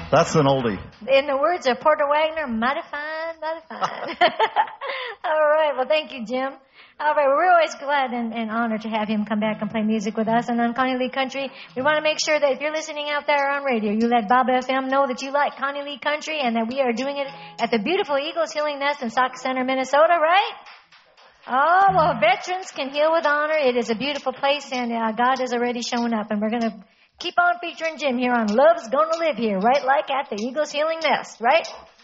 That's an oldie. In the words of Porter Wagner, mighty fine, mighty fine. All right. Well, thank you, Jim. All right. We're always glad and honored to have him come back and play music with us. And on Connie Lee Country, we want to make sure that if you're listening out there on radio, you let Bob FM know that you like Connie Lee Country and that we are doing it at the beautiful Eagles Healing Nest in Sauk Center, Minnesota, right? Oh, well, veterans can heal with honor. It is a beautiful place, and God has already shown up. And we're going to keep on featuring Jim here on Love's Gonna Live Here, right like at the Eagles Healing Nest, right?